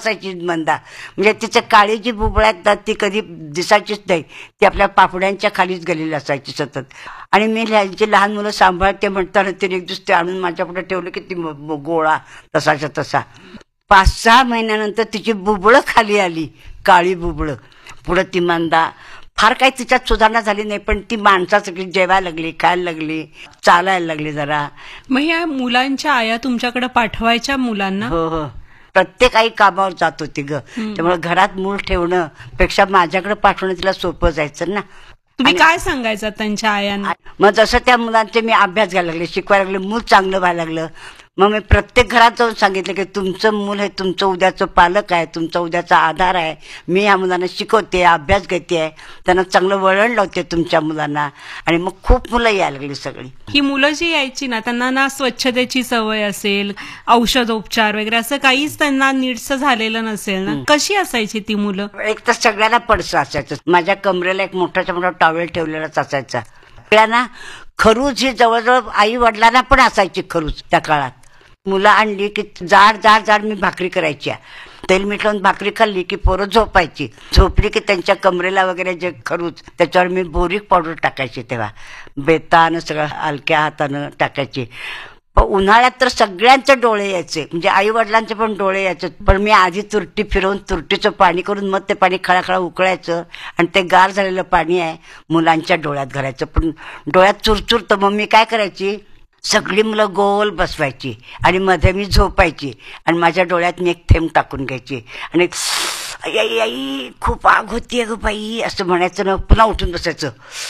असायची मंदा, म्हणजे तिच्या काळी जी बुबळ आहेत ती कधी दिसायचीच नाही, ती आपल्या पापड्यांच्या खालीच गेलेली असायची सतत. आणि मी ह्यांची लहान मुलं सांभाळते म्हणताना तिने एक दिवस ते आणून माझ्यापुढे ठेवलं की ती गोळा तसाच्या तसा. 5-6 महिन्यानंतर तिची बुबळं खाली आली, काळी बुबळं. पुढं ती मंदा, फार काही तिच्यात सुधारणा झाली नाही, पण ती माणसासाठी जेवायला लागली, खायला लागली, चालायला लागली जरा. मग या मुलांच्या आया तुमच्याकडे पाठवायच्या मुलांना? हो हो, प्रत्येक आई कामावर जात होती ग, त्यामुळे घरात मूल ठेवणं पेक्षा माझ्याकडे पाठवणं तिला सोपं जायचं ना. तुम्ही काय सांगायचं त्यांच्या आयांना? मग जसं त्या मुलांचे मी अभ्यास घ्यायला लागले, शिकवायला लागले, मूल चांगलं व्हायला लागलं. मग मी प्रत्येक घरात जाऊन सांगितलं की तुमचं मूल हे तुमचं उद्याचं पालक आहे, तुमचा उद्याचा आधार आहे. मी ह्या मुलांना शिकवते, अभ्यास घेते आहे, त्यांना चांगलं वळण लावते तुमच्या मुलांना. आणि मग खूप मुलं यायला लागली सगळी. ही मुलं जी यायची ना, त्यांना ना स्वच्छतेची सवय असेल, औषधोपचार वगैरे असं काहीच त्यांना नीटसं झालेलं नसेल ना, कशी असायची ती मुलं? एक तर सगळ्यांना पडसं असायचं. माझ्या कमरेला एक मोठाच्या मोठा टॉवेल ठेवलेलाच असायचा. सगळ्यांना खरूज ही जवळजवळ आई वडिलांना पण असायची खरूज त्या काळात. मुलं आणली की जाड जाड जाड मी भाकरी करायची, तेल मीठ लावून भाकरी खाल्ली की पोरं झोपायची. झोपली की त्यांच्या कमरेला वगैरे जे खरूज त्याच्यावर मी बोरिक पावडर टाकायची, तेव्हा बेतानं सगळं हलक्या हातानं टाकायची. पण उन्हाळ्यात तर सगळ्यांचे डोळे यायचे, म्हणजे आई वडिलांचे पण डोळे यायचे. पण मी आधी तुरटी फिरवून तुरटीचं पाणी करून मग ते पाणी खळाखळा उकळायचं आणि ते गार झालेलं पाणी आहे मुलांच्या डोळ्यात घालायचं. पण डोळ्यात चुरचुरतं, मग मी काय करायची, सगळी मुलं गोल बसवायची आणि मध्ये मी झोपायची आणि माझ्या डोळ्यात मी एक थेंब टाकून घ्यायची आणि आई आई खूप आग होतीये ग बाई असं म्हणायचं ना, पुन्हा उठून बसायचं.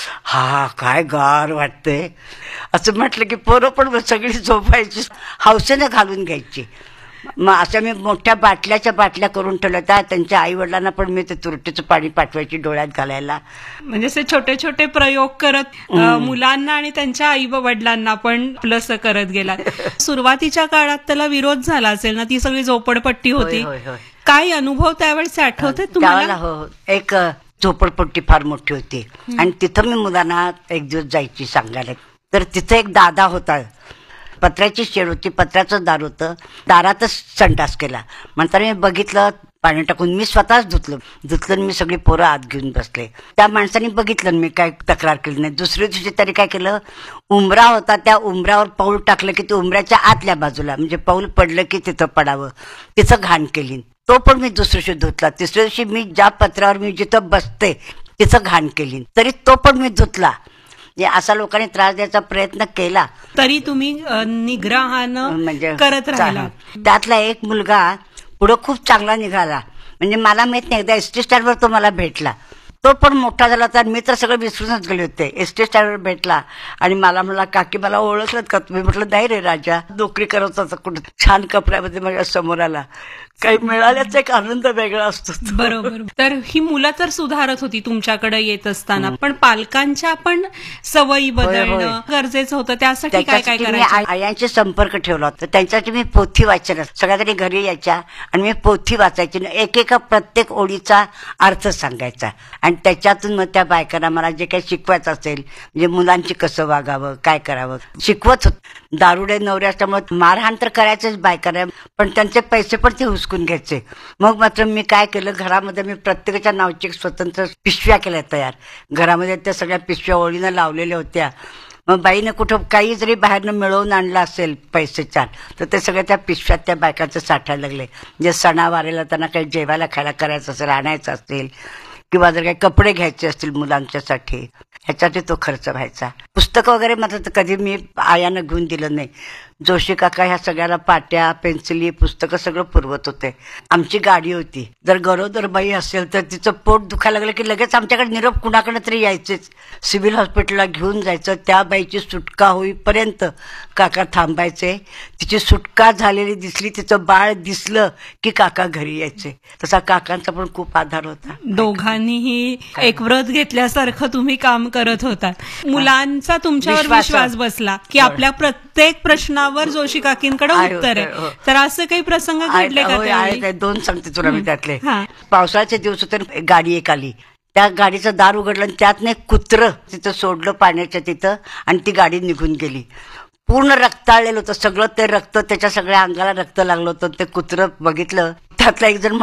हा काय गार वाटतंय असं म्हटलं की पोरं पण सगळी झोपायची, हौसेनं घालून घ्यायची. मग असं मी मोठ्या बाटल्या करून ठेवल्या होत्या. त्यांच्या आई वडिलांना पण मी ते तुरटीचं पाणी पाठवायची डोळ्यात घालायला. म्हणजे असे छोटे छोटे प्रयोग करत मुलांना आणि त्यांच्या आई वडिलांना पण प्लस करत गेला. सुरुवातीच्या काळात त्याला विरोध झाला असेल ना, ती सगळी झोपडपट्टी होती. काय अनुभव त्यावेळेस आठवते तुम्हाला? हो, एक झोपडपट्टी फार मोठी होती आणि तिथं मी मुलांना एक दिवस जायची सांगायला. तर तिथं एक दादा होता, पत्र्याची शेड होती, पत्र्याचं दार होतं, दारातच संडास केला. म्हणताना मी बघितलं, पाणी टाकून मी स्वतःच धुतलं मी सगळी पोरं आत घेऊन बसले. त्या माणसाने बघितलं, मी काय तक्रार केली नाही. दुसऱ्या दिवशी तरी काय केलं, उंबरा होता, त्या उंबऱ्यावर पाऊल टाकलं की ते उंबऱ्याच्या आतल्या बाजूला, म्हणजे पाऊल पडलं की तिथं पडावं, तिथं घाण केली. तो पण मी दुसऱ्या दिवशी धुतला. तिसऱ्या दिवशी मी ज्या पत्रावर मी जिथं बसते तिथं घाण केली, तरी तो पण मी धुतला. असा लोकांनी त्रास द्यायचा प्रयत्न केला तरी तुम्ही निग्रहानं म्हणजे करत राहिला. त्यातला एक मुलगा पुढं खूप चांगला निघाला, म्हणजे मला माहित नाही, एकदा एसटी स्टँडवर तो मला भेटला. तो पण मोठा झाला, तर मी तर सगळं विसरूनच गेले होते. एसटी स्टँडवर भेटला आणि मला काकी मला ओळखलं का तुम्ही? म्हटलं नाही रे राजा, नोकरी करत होता कुठं, छान कपड्यामध्ये माझ्या समोर आला. काही मिळाल्याचा एक आनंद वेगळा असतो. बरोबर. तर ही मुलं तर सुधारत होती तुमच्याकडे येत असताना, पण पालकांच्या पण सवयी बदलणं गरजेचं होतं. त्यासाठी काय काय करायचं? आयांशी संपर्क ठेवला होता. त्यांच्यासाठी मी पोथी वाचन, सगळ्या तरी घरी यायच्या आणि मी पोथी वाचायची, एकेका प्रत्येक ओळीचा अर्थ सांगायचा आणि त्याच्यातून मग त्या बायकांना मला जे काही शिकवायचं असेल, म्हणजे मुलांची कसं वागावं, काय करावं शिकवत होत. दारुडे नवरे असल्यामुळे मारहाण तर करायचेच बायकांना, पण त्यांचे पैसे पण ते हुसकून घ्यायचे. मग मात्र मी काय केलं, घरामध्ये मी प्रत्येकाच्या नावची स्वतंत्र पिशव्या केल्या तयार. घरामध्ये त्या सगळ्या पिशव्या ओळीनं लावलेल्या होत्या. मग बाईनं कुठं काही जरी बाहेरनं मिळवून आणलं असेल पैसे छान, तर ते सगळ्या त्या पिशव्यात त्या बायकांचं साठायला लागले. म्हणजे सणावारेला त्यांना काही जेवायला खायला करायचं असेल, आणायचं असेल, किंवा जर काही कपडे घ्यायचे असतील मुलांच्यासाठी, ह्याच्यासाठी तो खर्च व्हायचा. पुस्तकं वगैरे मात्र कधी मी आयानं घेऊन दिलं नाही. जोशी काका ह्या सगळ्याला पाट्या, पेन्सिली, पुस्तकं सगळं पुरवत होते. आमची गाडी होती, जर गरोदर बाई असेल तर तिचं पोट दुखायला लागलं की लगेच आमच्याकडे निरोप कुणाकडे तरी यायचेच. सिव्हिल हॉस्पिटलला घेऊन जायचं, त्या बाईची सुटका होईपर्यंत काका थांबायचे. तिची सुटका झालेली दिसली, तिचं बाळ दिसलं की काका घरी यायचे. तसा काकांचा पण खूप आधार होता. दोघांनीही एक व्रत घेतल्यासारखं तुम्ही काम करत होता. मुलांचा तुमच्यावर विश्वास बसला की आपल्या प्रत्येक प्रश्नावर जोशी काकींकडे उत्तर आहे. तर असं काही प्रसंग घडले का? दोन सांगते तुला मी त्यातले. पावसाळ्याचे दिवस होते, गाडी एक आली, त्या गाडीचं दार उघडलं आणि त्यातनं एक कुत्रं तिथं सोडलं पाण्याच्या तिथं आणि ती गाडी निघून गेली. पूर्ण रक्ताळलेलं होतं सगळं, ते रक्त त्याच्या सगळ्या अंगाला रक्त लागलं होतं. ते कुत्रं बघितलं, त्यातला एक जण